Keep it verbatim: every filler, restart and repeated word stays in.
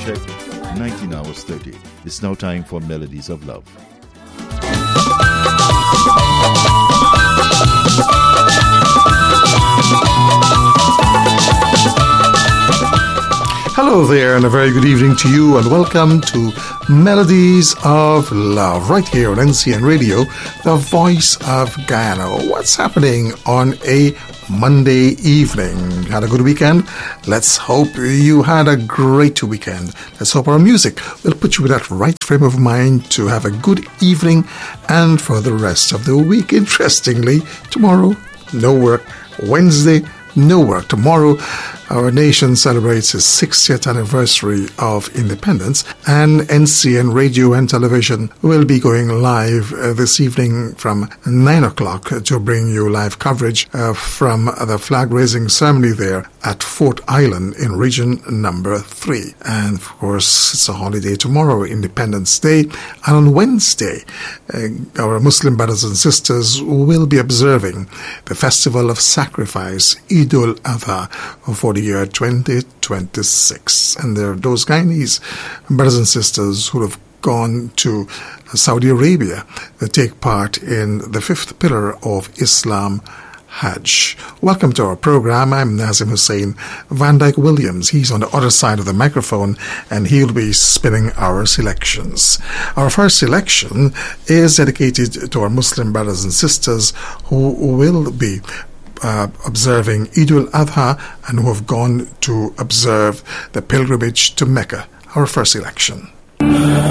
check, nineteen hours thirty. It's now time for Melodies of Love. Hello there, and a very good evening to you, and welcome to Melodies of Love, right here on N C N Radio, the voice of Guyana. What's happening on a Monday evening? Had a good weekend? Let's hope you had a great weekend. Let's hope our music will put you in that right frame of mind to have a good evening and for the rest of the week. Interestingly, tomorrow, no work. Wednesday, no work. Tomorrow, our nation celebrates its sixtieth anniversary of independence, and N C N Radio and Television will be going live uh, this evening from nine o'clock to bring you live coverage uh, from the flag-raising ceremony there at Fort Island in region number three. And of course, it's a holiday tomorrow, Independence Day, and on Wednesday, uh, our Muslim brothers and sisters will be observing the Festival of Sacrifice, Eid al-Adha, for the year twenty twenty-six. And there are those Guyanese brothers and sisters who have gone to Saudi Arabia to take part in the fifth pillar of Islam, Hajj. Welcome to our program. I'm Nazim Hussein Van Dyke Williams. He's on the other side of the microphone, and he'll be spinning our selections. Our first selection is dedicated to our Muslim brothers and sisters who will be Uh, observing Eid al-Adha and who have gone to observe the pilgrimage to Mecca. Our first selection.